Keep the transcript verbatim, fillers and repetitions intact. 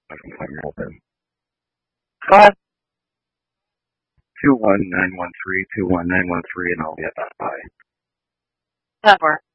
I can find your open. Go ahead. Two one nine one three two one nine one three, and I'll be at that by. That works.